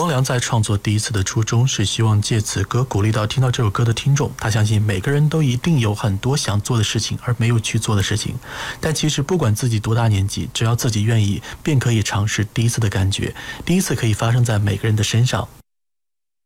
光良在创作第一次的初衷是希望借此歌鼓励到听到这首歌的听众，他相信每个人都一定有很多想做的事情而没有去做的事情，但其实不管自己多大年纪，只要自己愿意，便可以尝试第一次的感觉，第一次可以发生在每个人的身上。